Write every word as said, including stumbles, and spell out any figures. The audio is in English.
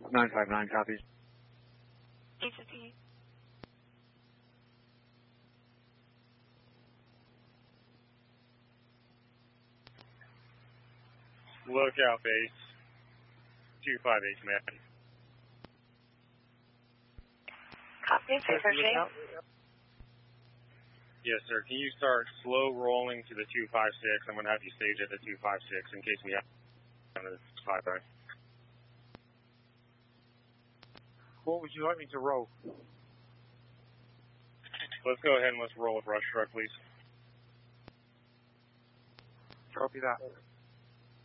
nine five nine, copy. eight fifty. Lookout base, two five eight, command. Copy, searching. Yes, sir. Can you start slow rolling to the two five six? I'm going to have you stage at the two five six in case we have down to the five nine. What would you like me to roll? Let's go ahead and let's roll with rush truck, please. Copy that.